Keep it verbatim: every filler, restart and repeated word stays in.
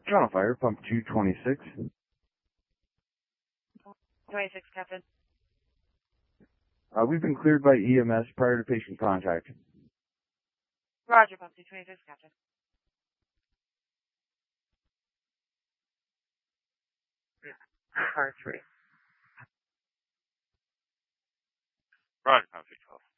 You're on fire, pump two twenty-six. twenty-six, Captain. Uh, we've been cleared by E M S prior to patient contact. Roger, pump two twenty-six, Captain. Car three. Roger, pump two twelve.